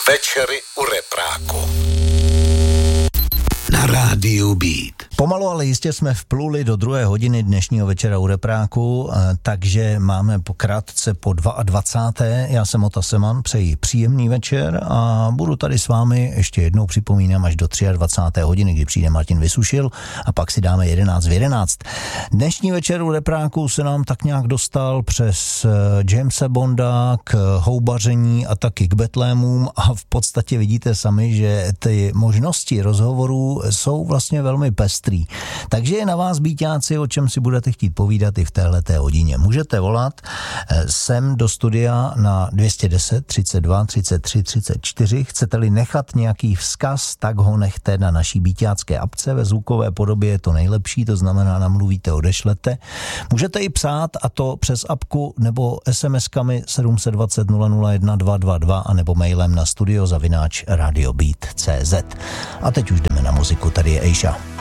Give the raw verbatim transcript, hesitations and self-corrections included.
Večery u repráku na rádiu Beat. Pomalu, ale jistě jsme vpluli do druhé hodiny dnešního večera u repráku, takže máme krátce po dvacáté druhé Já jsem Ota Seman, přeji příjemný večer a budu tady s vámi ještě jednou, připomínám, až do dvacáté třetí hodiny, kdy přijde Martin Vysušil a pak si dáme jedenáct v jedenáct. Dnešní večer u repráku se nám tak nějak dostal přes Jamesa Bonda k houbaření a taky k betlémům a v podstatě vidíte sami, že ty možnosti rozhovorů jsou vlastně velmi pestrý. Takže je na vás, býťáci, o čem si budete chtít povídat i v téhleté hodině. Můžete volat sem do studia na dvě stě deset, třicet dva, třicet tři, třicet čtyři. Chcete-li nechat nějaký vzkaz, tak ho nechte na naší býťácké apce. Ve zvukové podobě je to nejlepší, to znamená namluvíte, odešlete. Můžete i psát, a to přes apku nebo es em eskami sedm set dvacet nula nula jedna dva dva dva a nebo mailem na studio zavináč radiobeat tečka cé zet. A teď už jdeme na muziku, tady je Aisha.